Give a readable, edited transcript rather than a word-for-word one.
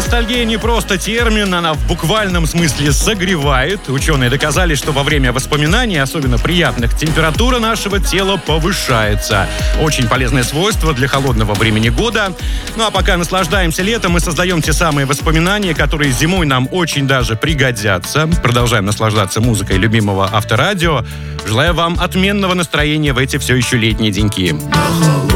ностальгия не просто термин, она в буквальном смысле согревает. Ученые доказали, что во время воспоминаний, особенно приятных, температура нашего тела повышается. Очень полезное свойство для холодного времени года. Ну а пока наслаждаемся летом и создаем те самые воспоминания, которые зимой нам очень даже пригодятся. Продолжаем наслаждаться музыкой любимого Авторадио. Желаю вам отменного настроения в эти все еще летние деньки.